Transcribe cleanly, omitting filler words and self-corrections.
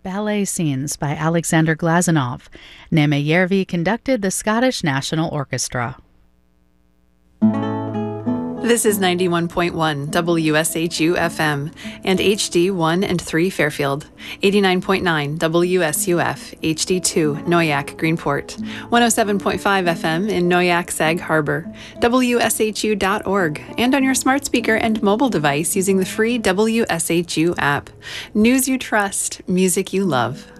ballet scenes by Alexander Glazunov. Nemejärvi conducted the Scottish National Orchestra. This is 91.1 WSHU FM and HD 1 and 3 Fairfield, 89.9 WSUF HD 2 Noyak Greenport, 107.5 FM in Noyak Sag Harbor, WSHU.org, and on your smart speaker and mobile device using the free WSHU app. News you trust, music you love.